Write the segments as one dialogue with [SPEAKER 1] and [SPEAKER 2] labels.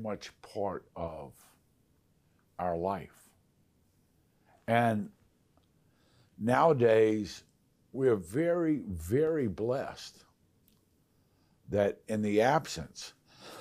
[SPEAKER 1] much part of our life. And nowadays, we're very, very blessed that in the absence,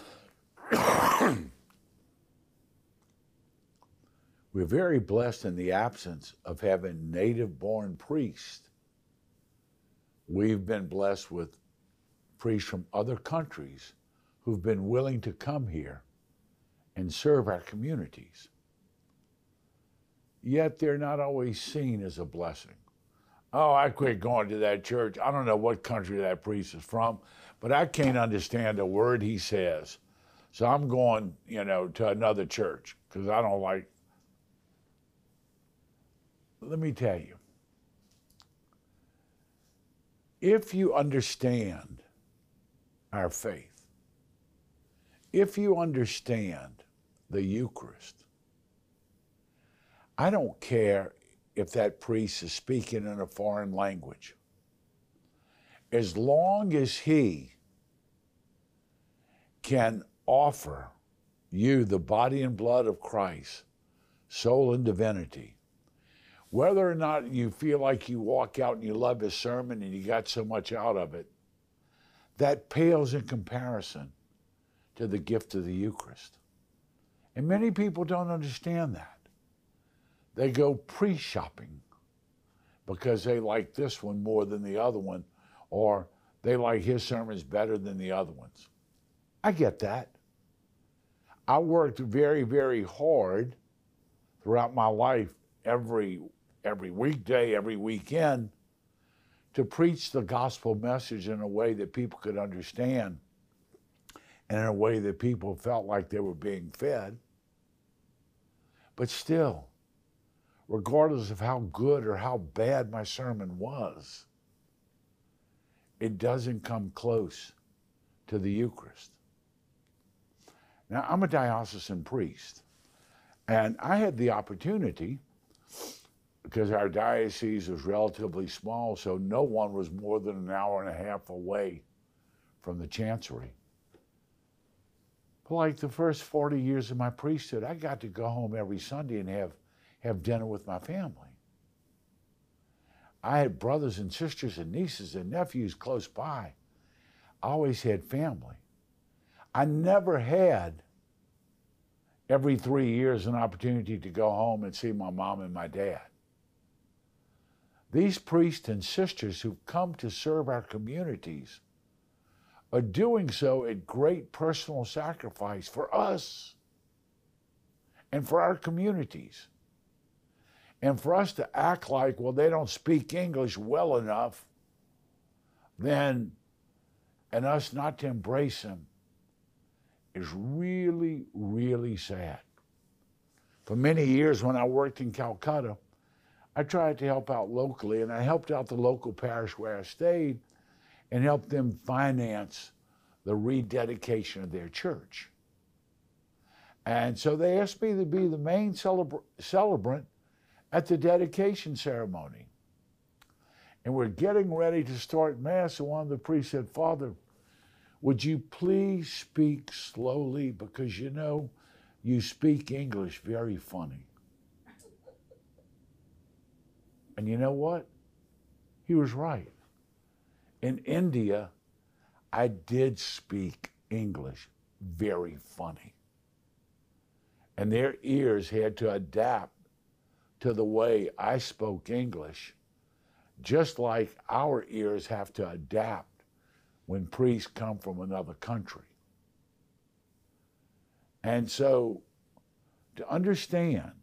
[SPEAKER 1] we're very blessed in the absence of having native-born priests. We've been blessed with priests from other countries who've been willing to come here and serve our communities. Yet they're not always seen as a blessing. Oh, I quit going to that church. I don't know what country that priest is from, but I can't understand a word he says. So I'm going, to another church because I don't like. Let me tell you, if you understand our faith, if you understand the Eucharist, I don't care if that priest is speaking in a foreign language. As long as he can offer you the body and blood of Christ, soul and divinity, whether or not you feel like you walk out and you love his sermon and you got so much out of it, that pales in comparison to the gift of the Eucharist. And many people don't understand that. They go pre-shopping because they like this one more than the other one, or they like his sermons better than the other ones. I get that. I worked very, very hard throughout my life, every weekday, every weekend, to preach the gospel message in a way that people could understand and in a way that people felt like they were being fed. But still, regardless of how good or how bad my sermon was, it doesn't come close to the Eucharist. Now, I'm a diocesan priest, and I had the opportunity, because our diocese was relatively small, so no one was more than an hour and a half away from the chancery. For like the first 40 years of my priesthood, I got to go home every Sunday and have dinner with my family. I had brothers and sisters and nieces and nephews close by. I always had family. I never had every 3 years an opportunity to go home and see my mom and my dad. These priests and sisters who've come to serve our communities are doing so at great personal sacrifice for us and for our communities. And for us to act like, well, they don't speak English well enough, and us not to embrace them is really, really sad. For many years when I worked in Calcutta, I tried to help out locally, and I helped out the local parish where I stayed and helped them finance the rededication of their church. And so they asked me to be the main celebrant at the dedication ceremony. And we're getting ready to start Mass, and one of the priests said, "Father, would you please speak slowly, because you speak English very funny." And you know what? He was right. In India, I did speak English very funny. And their ears had to adapt to the way I spoke English, just like our ears have to adapt when priests come from another country. And so, to understand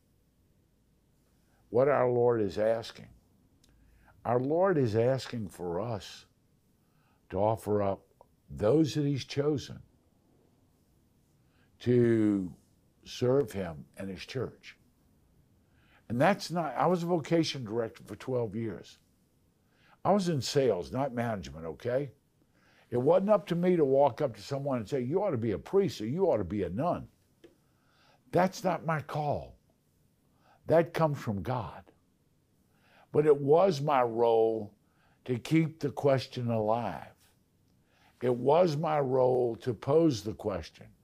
[SPEAKER 1] what our Lord is asking for us to offer up those that he's chosen to serve him and his church. And that's not, I was a vocation director for 12 years. I was in sales, not management, okay? It wasn't up to me to walk up to someone and say, "You ought to be a priest or you ought to be a nun." That's not my call. That comes from God. But it was my role to keep the question alive. It was my role to pose the question.